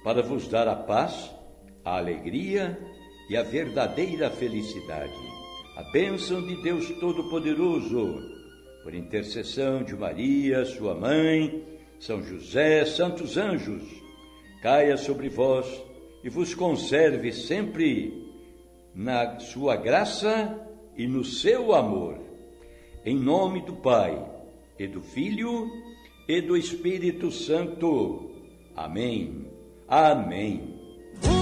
para vos dar a paz, a alegria e a verdadeira felicidade. A bênção de Deus Todo-Poderoso, por intercessão de Maria, sua mãe, São José, santos anjos, caia sobre vós e vos conserve sempre na sua graça e no seu amor. Em nome do Pai, e do Filho, e do Espírito Santo. Amém. Amém.